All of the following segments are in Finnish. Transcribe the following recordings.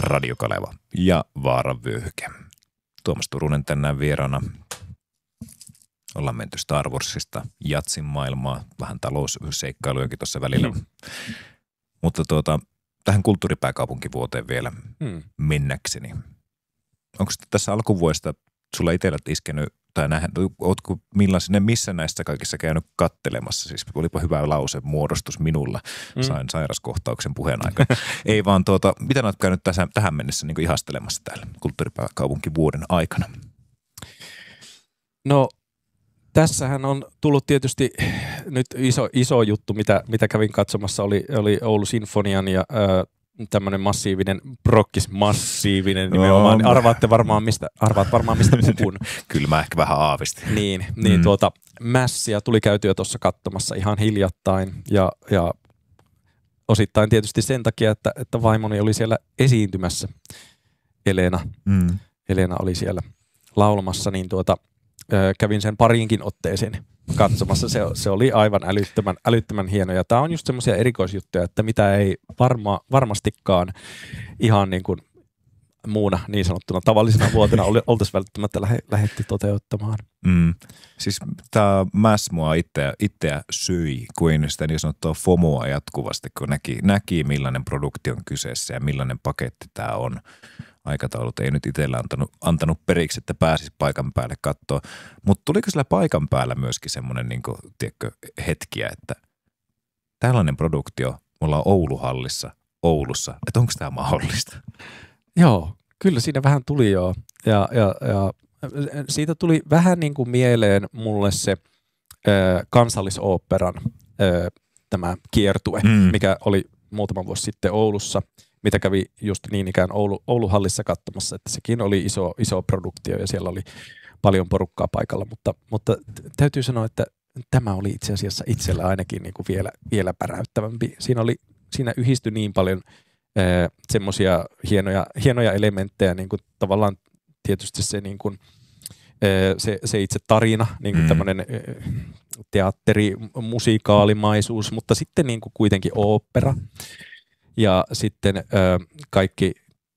Radio Kaleva ja Vaaran vyöhyke. Tuomas Turunen tänään vieraana. Ollaan menty Star Warsista Jatsin maailmaa, vähän talousseikkailujakin tuossa välillä. Mutta tähän kulttuuripääkaupunkivuoteen vielä mennäkseni. Onko tässä alkuvuodesta sulla itsellä iskenyt, tai ootko missä näistä kaikissa käynyt kattelemassa? Siis olipa hyvä lause, muodostus minulla. Sain sairaskohtauksen puheen aikana. Ei vaan mitä olet käynyt tähän mennessä niin ihastelemassa täällä kulttuuripääkaupunkivuoden aikana? No tässähän on tullut tietysti nyt iso juttu, mitä kävin katsomassa, oli Oulu Sinfonian ja tämmöinen massiivinen, massiivinen nimenomaan. Arvaat varmaan mistä puhun. Kyllä mä ehkä vähän aavistin. Niin mässiä tuli käytyä tuossa katsomassa ihan hiljattain ja osittain tietysti sen takia, että vaimoni oli siellä esiintymässä. Elena oli siellä laulamassa, niin kävin sen pariinkin otteeseen katsomassa. Se oli aivan älyttömän hieno. Ja tämä on just semmoisia erikoisjuttuja, että mitä ei varmastikaan ihan niin kuin muuna niin sanottuna tavallisena vuotena oltaisiin välttämättä lähdetty toteuttamaan. Siis tämä mäs mua itseä söi, kuin sitä niin sanottua FOMOa jatkuvasti, kun näki millainen produkti on kyseessä ja millainen paketti tämä on. Aikataulut ei nyt itsellä antanut periksi, että pääsisi paikan päälle katsoa. Mutta tuliko sillä paikan päällä myöskin semmoinen hetkiä, että tällainen produktio, me ollaan Ouluhallissa, Oulussa, että onko tämä mahdollista? Joo, kyllä siinä vähän tuli joo. Ja siitä tuli vähän niin kuin mieleen mulle se Kansallisoopperan tämä kiertue, mikä oli muutama vuosi sitten Oulussa, mitä kävi just niin ikään Ouluhallissa katsomassa, että sekin oli iso produktio ja siellä oli paljon porukkaa paikalla, mutta täytyy sanoa, että tämä oli itse asiassa itsellä ainakin niin kuin vielä päräyttävämpi. Siinä yhdistyi niin paljon semmoisia hienoja elementtejä, niin kuin tavallaan tietysti se, niin kuin, se itse tarina, niin kuin tämmöinen teatteri-musikaalimaisuus, mutta sitten niin kuin kuitenkin ooppera. Ja sitten kaikki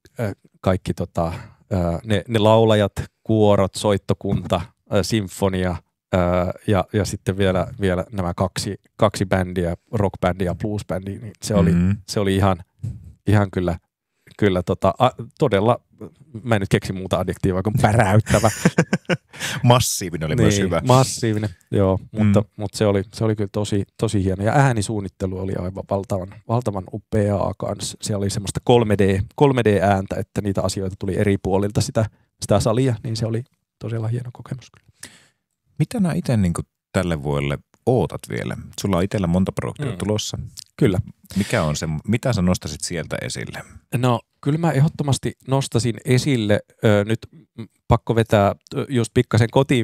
ne laulajat, kuorot, soittokunta, sinfonia ja sitten vielä nämä kaksi bändiä, rockbändi ja bluesbändi, niin se oli ihan kyllä todella, mä en nyt keksi muuta adjektiivaa kuin päräyttävä. Massiivinen oli myös hyvä. Massiivinen, joo, mutta se oli kyllä tosi hieno. Ja äänisuunnittelu oli aivan valtavan upeaa kanssa. Siellä oli semmoista 3D-ääntä, että niitä asioita tuli eri puolilta sitä salia, niin se oli todella hieno kokemus kyllä. Mitä nää itse niin tälle vuodelle ootat vielä? Sulla on itsellä monta produktiota tulossa. Kyllä. Mikä on se, mitä sä nostasit sieltä esille? No kyllä mä ehdottomasti nostasin esille, nyt pakko vetää just pikkasen kotiin